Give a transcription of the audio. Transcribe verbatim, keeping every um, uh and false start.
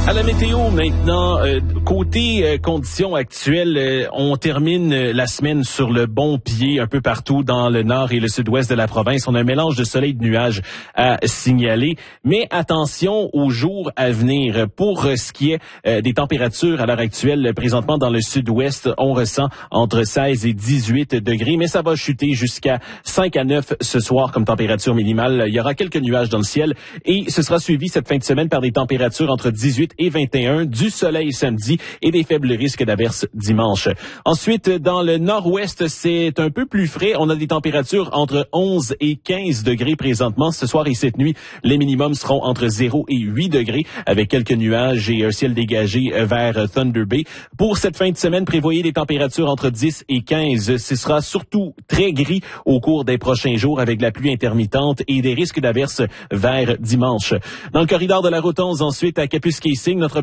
À la météo maintenant, euh, côté euh, conditions actuelles, euh, on termine euh, la semaine sur le bon pied un peu partout dans le nord et le sud-ouest de la province. On a un mélange de soleil et de nuages à signaler, mais attention aux jours à venir. Pour euh, ce qui est euh, des températures à l'heure actuelle, présentement dans le sud-ouest, on ressent entre seize et dix-huit degrés, mais ça va chuter jusqu'à cinq à neuf ce soir comme température minimale. Il y aura quelques nuages dans le ciel et ce sera suivi cette fin de semaine par des températures entre dix-huit et vingt et un, du soleil samedi et des faibles risques d'averses dimanche. Ensuite, dans le nord-ouest, c'est un peu plus frais. On a des températures entre onze et quinze degrés présentement. Ce soir et cette nuit, les minimums seront entre zéro et huit degrés avec quelques nuages et un ciel dégagé vers Thunder Bay. Pour cette fin de semaine, prévoyez des températures entre dix et quinze. Ce sera surtout très gris au cours des prochains jours avec de la pluie intermittente et des risques d'averses vers dimanche. Dans le corridor de la route onze, ensuite, à Capus-Casing, notre